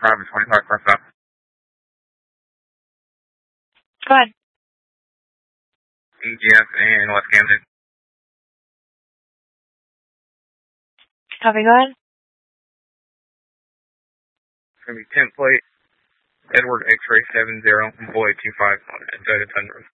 Driver 25 car stop. Go ahead. EGF in West Camden. Copy, go ahead. It's going to be 10 plate, Edward X-ray 70, Boy 25 on Toyota Tundra.